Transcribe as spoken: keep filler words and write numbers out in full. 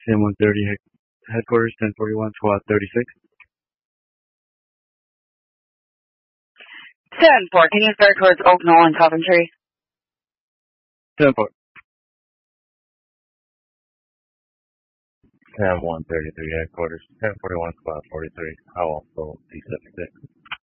ten one thirty head, headquarters, ten forty-one, squad thirty-six. ten four, can you start towards Oak Knoll and Coventry? ten four. ten one thirty-three headquarters, ten forty-one, squad forty-three. How also D seventy-six.